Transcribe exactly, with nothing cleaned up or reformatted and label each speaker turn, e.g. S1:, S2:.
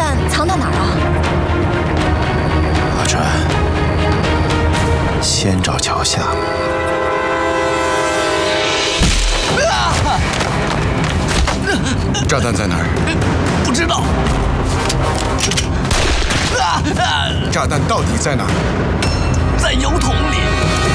S1: 弹藏到哪儿啊？
S2: 阿川，先找桥下。
S3: 炸弹在哪儿？
S4: 不知道。
S3: 炸弹到底在哪儿？
S4: 在油桶里。